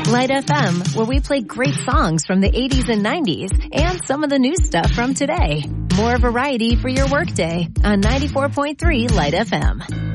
Light FM, where we play great songs from the 80s and 90s and some of the new stuff from today. More variety for your workday on 94.3 Light FM.